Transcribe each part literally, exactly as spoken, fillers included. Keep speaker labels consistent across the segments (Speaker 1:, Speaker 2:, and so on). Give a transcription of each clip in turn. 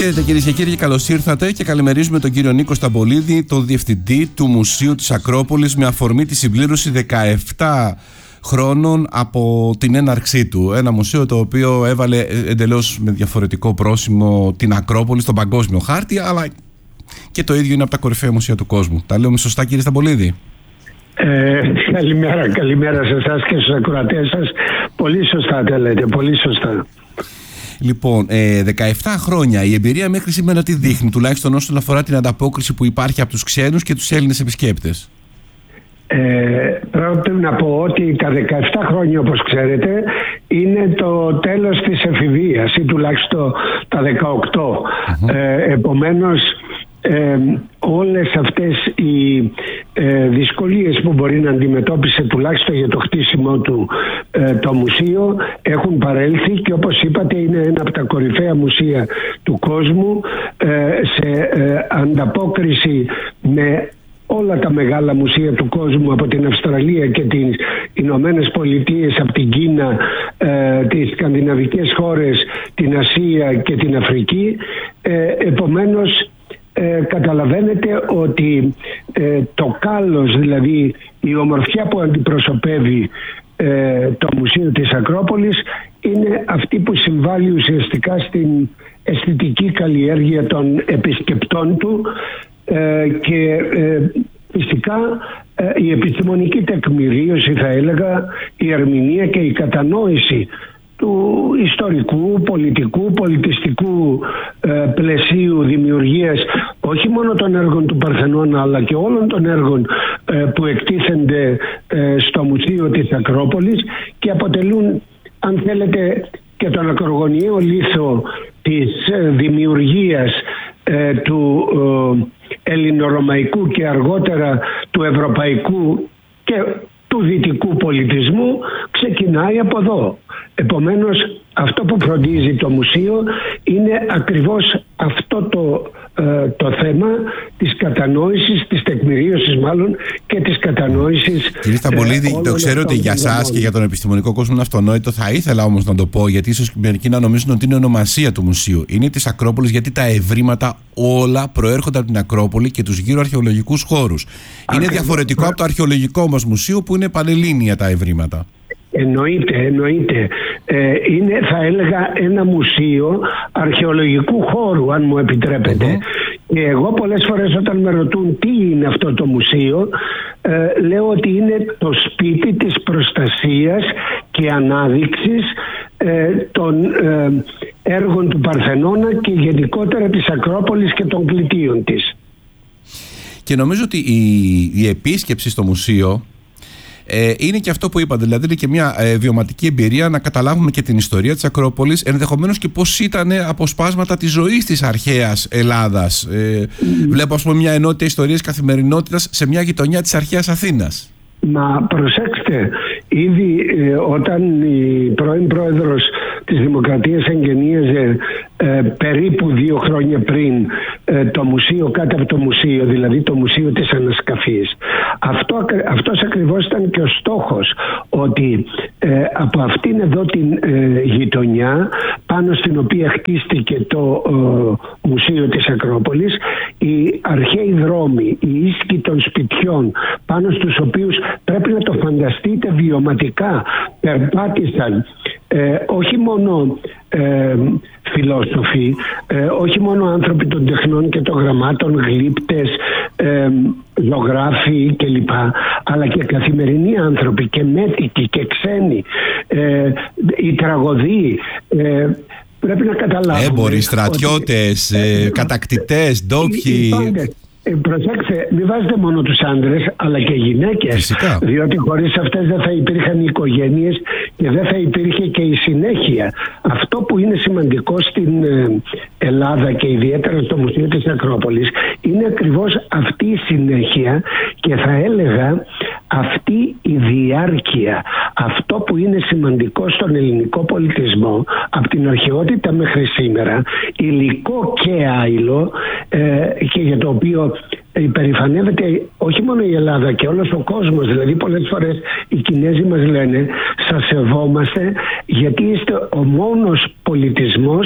Speaker 1: Χαίρετε κυρίες και κύριοι, καλώς ήρθατε και καλημερίζουμε τον κύριο Νίκο Σταμπολίδη, τον διευθυντή του Μουσείου της Ακρόπολης, με αφορμή τη συμπλήρωση δεκαεπτά χρόνων από την έναρξή του. Ένα μουσείο το οποίο έβαλε εντελώς με διαφορετικό πρόσημο την Ακρόπολη στον παγκόσμιο χάρτη, αλλά και το ίδιο είναι από τα κορυφαία μουσεία του κόσμου. Τα λέω σωστά, κύριε Σταμπολίδη?
Speaker 2: Ε, καλημέρα, καλημέρα σε εσάς και στους ακροατές σας. Πολύ σωστά τα λέτε, πολύ σωστά.
Speaker 1: Λοιπόν, ε, δεκαεπτά χρόνια, η εμπειρία μέχρι σήμερα τι δείχνει, τουλάχιστον όσον αφορά την ανταπόκριση που υπάρχει από τους ξένους και τους Έλληνες επισκέπτες?
Speaker 2: Ε, πρέπει να πω ότι τα δεκαεπτά χρόνια, όπως ξέρετε, είναι το τέλος της εφηβείας, ή τουλάχιστον τα δεκαοκτώ. Mm-hmm. Ε, επομένως, Ε, όλες αυτές οι ε, δυσκολίες που μπορεί να αντιμετώπισε τουλάχιστον για το χτίσιμο του ε, το μουσείο έχουν παρέλθει, και όπως είπατε είναι ένα από τα κορυφαία μουσεία του κόσμου, ε, σε ε, ανταπόκριση με όλα τα μεγάλα μουσεία του κόσμου, από την Αυστραλία και τις Ηνωμένες Πολιτείες, από την Κίνα, ε, τις σκανδιναβικές χώρες, την Ασία και την Αφρική. ε, επομένως Ε, καταλαβαίνετε ότι ε, το κάλος, δηλαδή η ομορφιά που αντιπροσωπεύει ε, το Μουσείο της Ακρόπολης, είναι αυτή που συμβάλλει ουσιαστικά στην αισθητική καλλιέργεια των επισκεπτών του, ε, και ε, φυσικά ε, η επιστημονική τεκμηρίωση, θα έλεγα, η ερμηνεία και η κατανόηση του ιστορικού, πολιτικού, πολιτιστικού ε, πλαισίου δημιουργίας όχι μόνο των έργων του Παρθενώνα, αλλά και όλων των έργων ε, που εκτίθενται ε, στο Μουσείο της Ακρόπολης και αποτελούν, αν θέλετε, και τον ακρογωνιαίο λίθο της ε, δημιουργίας ε, του ε, ελληνορωμαϊκού και αργότερα του ευρωπαϊκού και του δυτικού πολιτισμού, ξεκινάει από εδώ. Επομένως, αυτό που φροντίζει το μουσείο είναι ακριβώς αυτό το, ε, το θέμα της κατανόησης, της τεκμηρίωσης μάλλον, και της κατανόησης.
Speaker 1: Κύριε Σταμπολίδη, ε, το ξέρω ότι για σας και για τον επιστημονικό κόσμο είναι αυτονόητο, θα ήθελα όμως να το πω, γιατί ίσως μερικοί να νομίζουν ότι είναι ονομασία του μουσείου. Είναι της Ακρόπολης, γιατί τα ευρήματα όλα προέρχονται από την Ακρόπολη και τους γύρω αρχαιολογικούς χώρους. Είναι διαφορετικό από το αρχαιολογικό μας μουσείο, που είναι πανελλήνια τα ευρήματα.
Speaker 2: Εννοείται, εννοείται. Ε, είναι, θα έλεγα, ένα μουσείο αρχαιολογικού χώρου, αν μου επιτρέπετε. Mm-hmm. Και εγώ πολλές φορές όταν με ρωτούν τι είναι αυτό το μουσείο, ε, λέω ότι είναι το σπίτι της προστασίας και ανάδειξης ε, των ε, έργων του Παρθενώνα και γενικότερα της Ακρόπολης και των κλητείων της. Και
Speaker 1: νομίζω ότι η, η επίσκεψη στο μουσείο Ε, είναι και αυτό που είπατε, δηλαδή είναι και μια ε, βιωματική εμπειρία να καταλάβουμε και την ιστορία της Ακρόπολης, ενδεχομένως και πώς ήταν αποσπάσματα της ζωής της αρχαίας Ελλάδας. Ε, mm. Βλέπω, ας πούμε, μια ενότητα ιστορίας καθημερινότητας σε μια γειτονιά της αρχαίας Αθήνας.
Speaker 2: Μα προσέξτε, ήδη ε, όταν η πρώην πρόεδρος της Δημοκρατίας εγγενίαζε ε, περίπου δύο χρόνια πριν ε, το μουσείο κάτω από το μουσείο, δηλαδή το Μουσείο της Ανασκαφής, αυτό, αυτός ακριβώς ήταν και ο στόχος, ότι ε, από αυτήν εδώ την ε, γειτονιά, πάνω στην οποία χτίστηκε το ε, Μουσείο της Ακρόπολης, οι αρχαίοι δρόμοι, οι ίσκοι των σπιτιών, πάνω στους οποίους, πρέπει να το φανταστείτε βιωματικά, περπάτησαν ε, όχι μόνο ε, φιλόσοφοι, ε, όχι μόνο άνθρωποι των τεχνών και των γραμμάτων, γλύπτες, ε, ζωγράφοι κλπ, αλλά και καθημερινοί άνθρωποι και μέτικοι και ξένοι, ε, οι τραγωδοί, ε, πρέπει να καταλάβουμε.
Speaker 1: Έμποροι, στρατιώτες, ότι, ε, κατακτητές, ντόπιοι.
Speaker 2: Ε, προσέξτε, μην βάζετε μόνο τους άντρες, αλλά και γυναίκες.
Speaker 1: Φυσικά.
Speaker 2: Διότι χωρίς αυτές δεν θα υπήρχαν οι οικογένειες και δεν θα υπήρχε και η συνέχεια. Αυτό που είναι σημαντικό στην Ελλάδα και ιδιαίτερα στο Μουσείο της Ακρόπολης είναι ακριβώς αυτή η συνέχεια, και θα έλεγα αυτή η διάρκεια. Αυτό που είναι σημαντικό στον ελληνικό πολιτισμό από την αρχαιότητα μέχρι σήμερα, υλικό και άειλο, ε, και για το οποίο υπερηφανεύεται όχι μόνο η Ελλάδα και όλος ο κόσμος. Δηλαδή πολλές φορές οι Κινέζοι μας λένε, σας σεβόμαστε γιατί είστε ο μόνος πολιτισμός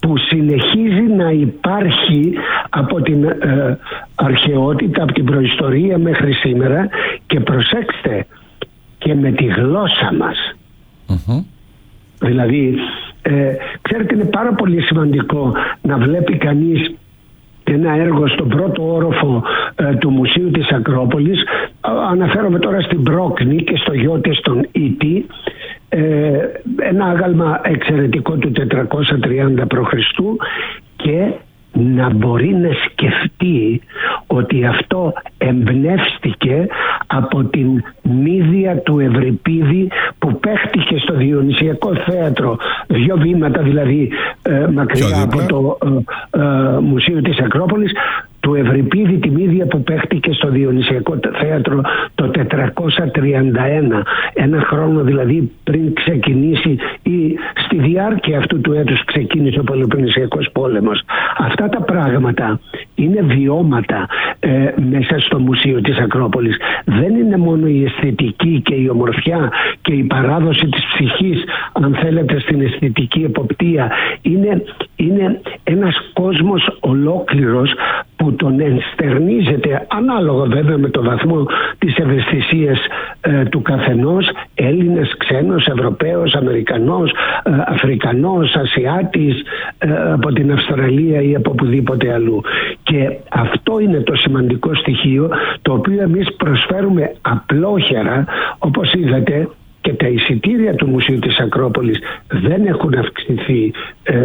Speaker 2: που συνεχίζει να υπάρχει από την ε, αρχαιότητα, από την προϊστορία μέχρι σήμερα, και προσέξτε, και με τη γλώσσα μας. Mm-hmm. Δηλαδή, ε, ξέρετε, είναι πάρα πολύ σημαντικό να βλέπει κανείς ένα έργο στον πρώτο όροφο ε, του Μουσείου της Ακρόπολης. Α, αναφέρομαι τώρα στην Πρόκνη και στο γιο της τον Ήτη, ε, ένα άγαλμα εξαιρετικό του τετρακόσια τριάντα προ Χριστού, και να μπορεί να σκεφτεί ότι αυτό εμπνεύστηκε από την μύδια του Ευρυπίδη που παίχτηκε στο Διονυσιακό Θέατρο, δύο βήματα δηλαδή ε, μακριά από το ε, ε, Μουσείο της Ακρόπολης, του Ευρυπίδη, τη μύδια που παίχτηκε στο Διονυσιακό Θέατρο το τετρακόσια τριάντα ένα, ένα χρόνο δηλαδή πριν ξεκινήσει, ή στη διάρκεια αυτού του έτους ξεκίνησε ο Πελοποννησιακός πόλεμος. Αυτά τα πράγματα είναι βιώματα ε, μέσα στο Μουσείο της Ακρόπολης. Δεν είναι μόνο η αισθητική και η ομορφιά και η παράδοση της ψυχής, αν θέλετε, στην αισθητική εποπτεία. Είναι, είναι ένας κόσμος ολόκληρος που τον ενστερνίζεται, ανάλογα βέβαια με το βαθμό της ευαισθησίας ε, του καθενός, Έλληνας, ξένος, Ευρωπαίος, Αμερικανός, ε, Αφρικανός, Ασιάτης, ε, από την Αυστραλία ή από οπουδήποτε αλλού. Και αυτό είναι το σημαντικό στοιχείο, το οποίο εμείς προσφέρουμε απλόχερα. Όπως είδατε, και τα εισιτήρια του Μουσείου της Ακρόπολης δεν έχουν αυξηθεί ε,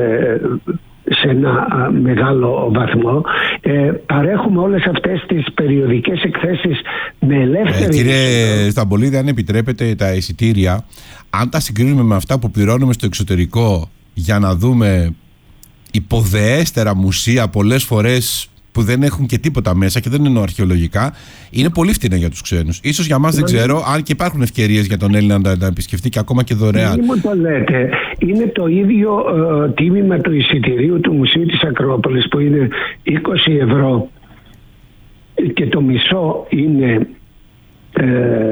Speaker 2: σε ένα μεγάλο βαθμό. Ε, παρέχουμε όλες αυτές τις περιοδικές εκθέσεις με ελεύθερη... Ε,
Speaker 1: κύριε Σταμπολίδη, αν επιτρέπετε, τα εισιτήρια, αν τα συγκρίνουμε με αυτά που πληρώνουμε στο εξωτερικό για να δούμε υποδεέστερα μουσεία πολλές φορές που δεν έχουν και τίποτα μέσα και δεν είναι αρχαιολογικά, είναι πολύ φτηνά για τους ξένους. Ίσως για μας δεν ξέρω, αν και υπάρχουν ευκαιρίες για τον Έλληνα να τα επισκεφτεί και ακόμα και δωρεάν.
Speaker 2: Μην μου το λέτε. Είναι το ίδιο ε, τίμημα του εισιτηρίου του Μουσείου της Ακρόπολης, που είναι είκοσι ευρώ, και το μισό είναι ε,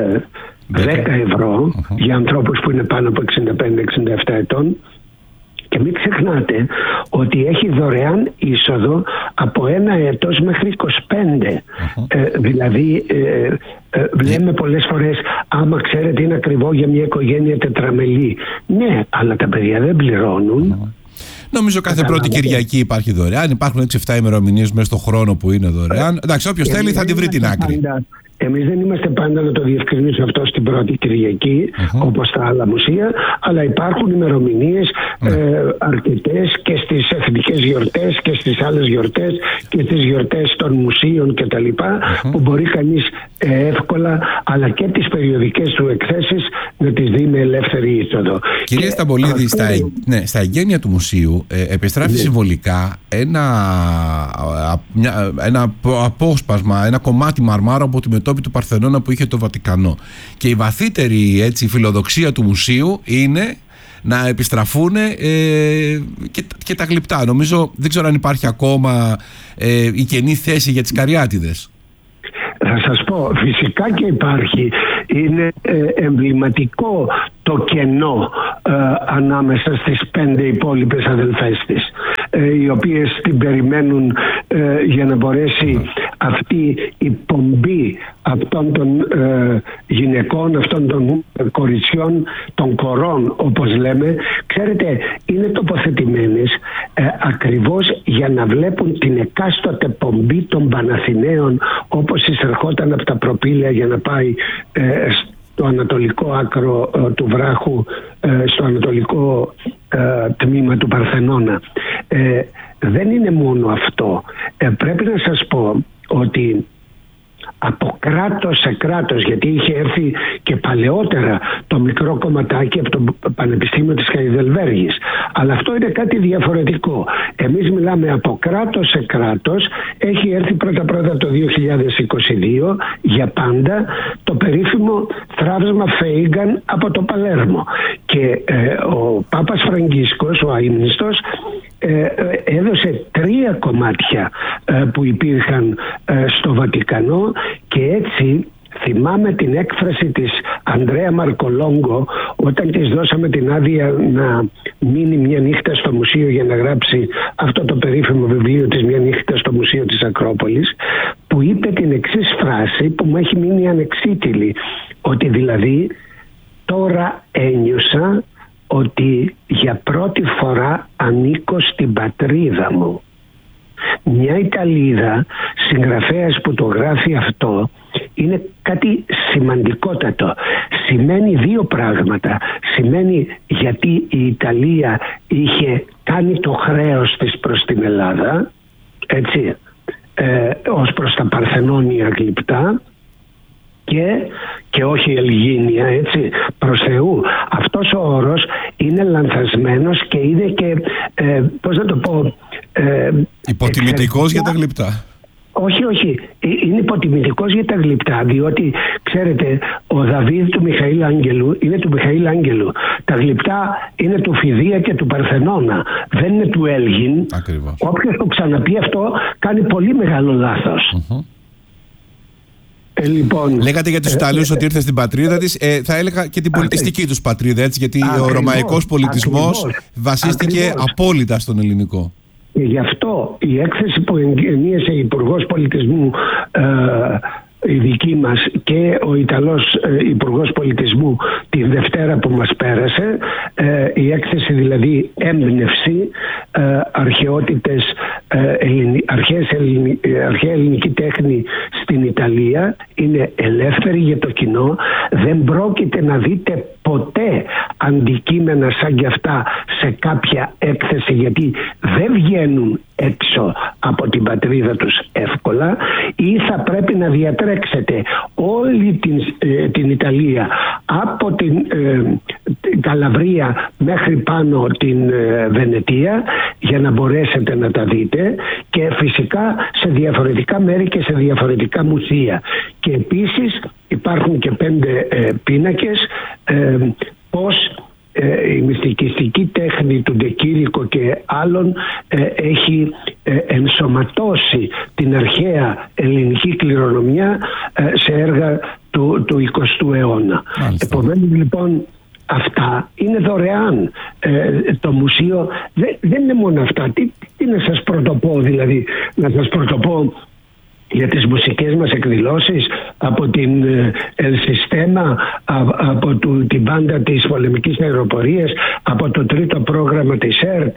Speaker 2: δέκα ευρώ uh-huh. για ανθρώπους που είναι πάνω από εξήντα πέντε εξήντα επτά ετών. Και μην ξεχνάτε ότι έχει δωρεάν είσοδο από ένα έτος μέχρι είκοσι πέντε. Uh-huh. Ε, δηλαδή ε, ε, λέμε πολλές φορές, άμα ξέρετε είναι ακριβό για μια οικογένεια τετραμελή. Ναι, αλλά τα παιδιά δεν πληρώνουν. Uh-huh.
Speaker 1: Νομίζω κάθε πρώτη Κυριακή υπάρχει δωρεάν. Υπάρχουν έξι εφτά ημερομηνίες μέσα στον χρόνο που είναι δωρεάν. Εντάξει, όποιος θέλει θα τη βρει την άκρη.
Speaker 2: Πάντα, εμείς δεν είμαστε πάντα, να το διευκρινίσω αυτό, στην πρώτη Κυριακή, uh-huh. όπως τα άλλα μουσεία, αλλά υπάρχουν ημερομηνίες uh-huh. ε, αρκετές και στις εθνικές γιορτές και στις άλλες γιορτές και στις γιορτές των μουσείων κτλ. Uh-huh. που μπορεί κανείς ε, εύκολα, αλλά και τις περιοδικές του εκθέσεις, να τις δει με ελεύθερη είσοδο.
Speaker 1: Κύριε Σταμπολίδη, αυτό... στα, ναι, στα εγγένεια του μουσείου ε, επιστράφει ναι. συμβολικά ένα, μια, ένα απόσπασμα, ένα κομμάτι μαρμάρου από τη μετώπιση του Παρθενώνα που είχε το Βατικανό. Και η βαθύτερη έτσι, φιλοδοξία του μουσείου είναι να επιστραφούν ε, και, και τα γλυπτά. Νομίζω, δεν ξέρω αν υπάρχει ακόμα ε, η κενή θέση για τις Καριάτιδες.
Speaker 2: Θα σας πω, φυσικά και υπάρχει. Είναι ε, εμβληματικό το κενό ε, ανάμεσα στις πέντε υπόλοιπες αδελφές της, ε, οι οποίες την περιμένουν ε, για να μπορέσει αυτή η πομπή αυτών των ε, γυναικών, αυτών των κοριτσιών, των κορών όπως λέμε, ξέρετε, είναι τοποθετημένες ε, ακριβώς για να βλέπουν την εκάστοτε πομπή των Παναθηναίων, όπως εισερχόταν από τα προπήλαια για να πάει ε, στο ανατολικό άκρο ε, του βράχου, ε, στο ανατολικό ε, τμήμα του Παρθενώνα. Ε, δεν είναι μόνο αυτό. Ε, πρέπει να σας πω ότι από κράτος σε κράτος, γιατί είχε έρθει και παλαιότερα το μικρό κομματάκι από το Πανεπιστήμιο της Χαϊδελβέργης, αλλά αυτό είναι κάτι διαφορετικό. Εμείς μιλάμε από κράτος σε κράτος. Έχει έρθει πρώτα πρώτα το δύο χιλιάδες είκοσι δύο για πάντα το περίφημο θράψμα Φέιγκαν από το Παλέρμο, και ε, ο Πάπας Φραγκίσκος, ο αείμνηστος, Ε, έδωσε τρία κομμάτια ε, που υπήρχαν ε, στο Βατικανό, και έτσι θυμάμαι την έκφραση της Ανδρέα Μαρκολόγκο, όταν της δώσαμε την άδεια να μείνει μια νύχτα στο μουσείο για να γράψει αυτό το περίφημο βιβλίο της, μια νύχτα στο Μουσείο της Ακρόπολης, που είπε την εξής φράση που μου έχει μείνει ανεξίτηλη, ότι δηλαδή τώρα ένιωσα ότι για πρώτη φορά ανήκω στην πατρίδα μου. Μια Ιταλίδα συγγραφέας που το γράφει αυτό είναι κάτι σημαντικότατο. Σημαίνει δύο πράγματα. Σημαίνει γιατί η Ιταλία είχε κάνει το χρέος της προς την Ελλάδα, έτσι, ε, ως προς τα Παρθενώνια γλυπτά, και, και όχι Ελγίνια, έτσι, προς Θεού. Αυτός ο όρος είναι λανθασμένος και είναι και, ε, πώς να το πω... Ε,
Speaker 1: υποτιμητικός για τα γλυπτά.
Speaker 2: Όχι, όχι. Είναι υποτιμητικός για τα γλυπτά, διότι, ξέρετε, ο Δαβίδ του Μιχαήλ Άγγελου είναι του Μιχαήλ Άγγελου. Τα γλυπτά είναι του Φιδία και του Παρθενώνα. Δεν είναι του Έλγιν.
Speaker 1: Ακριβώς.
Speaker 2: Όποιος το ξαναπεί αυτό κάνει πολύ μεγάλο λάθος. Mm-hmm. Ε, λοιπόν,
Speaker 1: λέγατε για τους Ιταλούς ε, ότι ήρθε στην πατρίδα της, ε, θα έλεγα και την πολιτιστική ε, τους πατρίδα, έτσι, γιατί ακριβώς, ο ρωμαϊκός πολιτισμός ακριβώς, βασίστηκε ακριβώς. απόλυτα στον ελληνικό.
Speaker 2: Και γι' αυτό η έκθεση που εγγενίασε η Υπουργός Πολιτισμού, ε, η δική μας, και ο Ιταλός ε, Υπουργός Πολιτισμού τη Δευτέρα που μας πέρασε, ε, η έκθεση δηλαδή έμπνευση, ε, αρχαιότητες, ε, ελληνι, αρχαίες ελληνι, αρχαία ελληνική τέχνη στην Ιταλία, είναι ελεύθερη για το κοινό. Δεν πρόκειται να δείτε ποτέ αντικείμενα σαν κι αυτά σε κάποια έκθεση, γιατί δεν βγαίνουν έξω από την πατρίδα τους εύκολα, ή θα πρέπει να διατρέξετε όλη την, ε, την Ιταλία από την, ε, την Καλαβρία μέχρι πάνω την ε, Βενετία για να μπορέσετε να τα δείτε, και φυσικά σε διαφορετικά μέρη και σε διαφορετικά μουσεία. Και επίσης υπάρχουν και πέντε ε, πίνακες ε, πώς ε, η μυστικιστική τέχνη του Ντεκήρικο και άλλων ε, έχει ε, ενσωματώσει την αρχαία ελληνική κληρονομιά ε, σε έργα του, του εικοστού αιώνα. Επομένως λοιπόν αυτά είναι δωρεάν. Ε, το μουσείο δεν, δεν είναι μόνο αυτά. Τι, τι να σας πρωτοπώ, δηλαδή να σας πρωτοπώ για τις μουσικές μας εκδηλώσεις από την El Sistema, από του, την μπάντα της πολεμικής αεροπορίας, από το τρίτο πρόγραμμα της ΕΡΤ,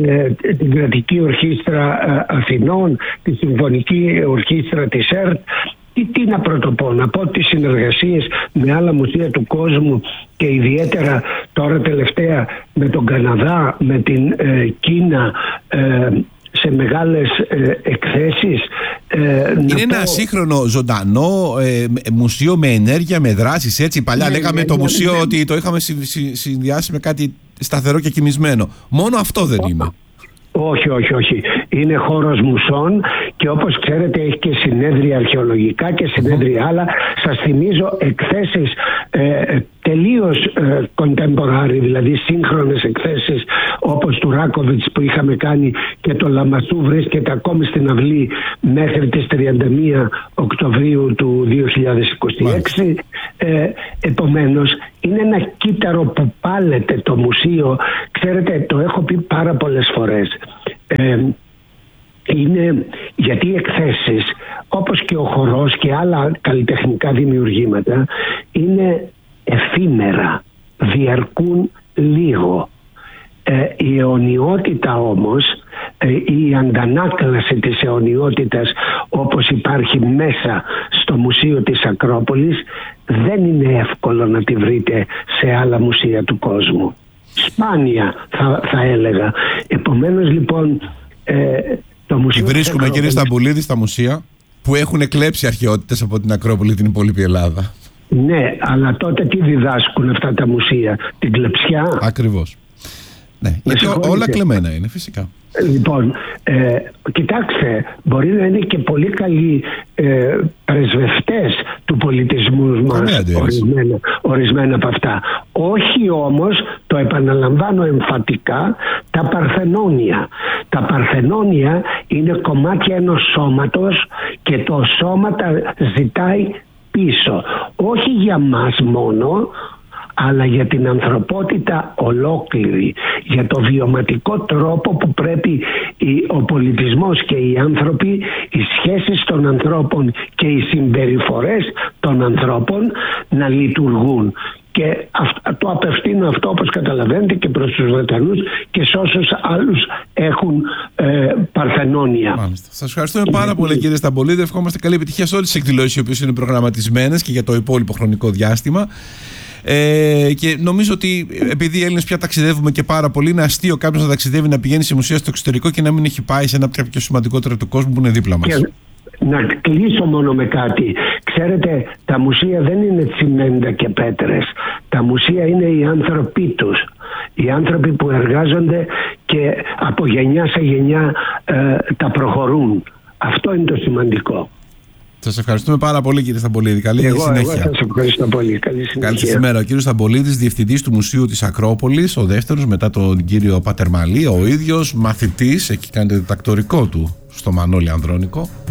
Speaker 2: την κρατική ορχήστρα Αθηνών, τη συμφωνική ορχήστρα της ΕΡΤ. Τι, τι να πρωτοπώ, να πω τις συνεργασίες με άλλα μουσεία του κόσμου και ιδιαίτερα τώρα τελευταία με τον Καναδά, με την ε, Κίνα, ε, σε μεγάλες ε, εκθέσεις. Ε,
Speaker 1: είναι ένα πω... σύγχρονο ζωντανό ε, μουσείο με ενέργεια, με δράσεις, έτσι. Παλιά ναι, λέγαμε ναι, το ναι, μουσείο ναι. ότι το είχαμε συ, συ, συνδυάσει με κάτι σταθερό και κοιμισμένο. Μόνο αυτό δεν είναι.
Speaker 2: Όχι, όχι, όχι. Είναι χώρος μουσών και όπως ξέρετε έχει και συνέδρια αρχαιολογικά και συνέδρια άλλα. Σας θυμίζω εκθέσεις ε, τελείως ε, contemporary, δηλαδή σύγχρονες εκθέσεις όπως του Ράκοβιτς που είχαμε κάνει, και το Λαμασού βρίσκεται ακόμη στην αυλή μέχρι τις τριάντα μία Οκτωβρίου του δύο χιλιάδες είκοσι έξι. Ε, επομένως είναι ένα κύτταρο που πάλεται το μουσείο. Ξέρετε, το έχω πει πάρα πολλές φορές. Ε, είναι γιατί οι εκθέσεις όπως και ο χορός και άλλα καλλιτεχνικά δημιουργήματα είναι εφήμερα, διαρκούν λίγο. Ε, η αιωνιότητα όμως, ε, η αντανάκλαση της αιωνιότητας όπως υπάρχει μέσα στο Μουσείο της Ακρόπολης, δεν είναι εύκολο να τη βρείτε σε άλλα μουσεία του κόσμου. Σπάνια θα, θα έλεγα. Επομένως λοιπόν ε, το Μουσείο
Speaker 1: τη βρίσκουμε Ακρόπολης... κύριε Σταμπουλίδη, στα μουσεία που έχουν κλέψει αρχαιότητες από την Ακρόπολη, την υπόλοιπη Ελλάδα.
Speaker 2: Ναι, αλλά τότε τι διδάσκουν αυτά τα μουσεία? Την κλεψιά.
Speaker 1: Ακριβώς. Ναι, γιατί όλα κλεμμένα είναι φυσικά.
Speaker 2: Λοιπόν, ε, κοιτάξτε, μπορεί να είναι και πολύ καλοί ε, πρεσβευτές του πολιτισμού μας ορισμένα, ορισμένα από αυτά. Όχι όμως, το επαναλαμβάνω εμφατικά, τα Παρθενώνια. Τα Παρθενώνια είναι κομμάτια ενός σώματος και το σώμα τα ζητάει πίσω, όχι για μας μόνο, αλλά για την ανθρωπότητα ολόκληρη, για το βιωματικό τρόπο που πρέπει ο πολιτισμός και οι άνθρωποι, οι σχέσεις των ανθρώπων και οι συμπεριφορές των ανθρώπων να λειτουργούν. Και το απευθύνω αυτό, όπως καταλαβαίνετε, και προς τους Βρετανούς και σε όσους άλλους έχουν ε, παρθενόνια.
Speaker 1: Μάλιστα. Σας ευχαριστούμε πάρα πολύ, κύριε Σταμπολίδη. Ευχόμαστε καλή επιτυχία σε όλες τις εκδηλώσεις οι οποίες είναι προγραμματισμένες και για το υπόλοιπο χρονικό διάστημα. Ε, και νομίζω ότι επειδή οι Έλληνες πια ταξιδεύουμε και πάρα πολύ, είναι αστείο κάποιος να ταξιδεύει, να πηγαίνει σε μουσεία στο εξωτερικό και να μην έχει πάει σε ένα από τα πιο σημαντικότερα του κόσμου που είναι δίπλα μας.
Speaker 2: Και να κλείσω μόνο με κάτι. Ξέρετε, τα μουσεία δεν είναι τσιμέντα και πέτρες. Τα μουσεία είναι οι άνθρωποι τους. Οι άνθρωποι που εργάζονται και από γενιά σε γενιά ε, τα προχωρούν. Αυτό είναι το σημαντικό.
Speaker 1: Σας ευχαριστούμε πάρα πολύ, κύριε Σταμπολίδη. Καλή
Speaker 2: εγώ,
Speaker 1: συνέχεια.
Speaker 2: Εγώ σας ευχαριστώ πολύ. Καλή συνέχεια.
Speaker 1: Καλή σας ημέρα. Ο κύριος Σταμπολίδης, διευθυντής του Μουσείου της Ακρόπολης, ο δεύτερος μετά τον κύριο Πατερμαλή, ο ίδιος μαθητής, εκεί κάνει το διδακτορικό του στο Μανώλη Ανδρώνικο.